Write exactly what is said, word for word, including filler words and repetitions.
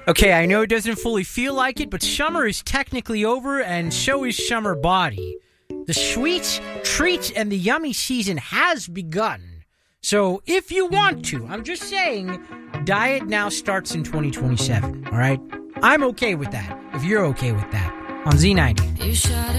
Okay, I know it doesn't fully feel like it, but summer is technically over, and so is summer body. The sweets, treats, and the yummy season has begun. So if you want to, I'm just saying, diet now starts in twenty twenty-seven, all right? I'm okay with that, if you're okay with that, on Z ninety.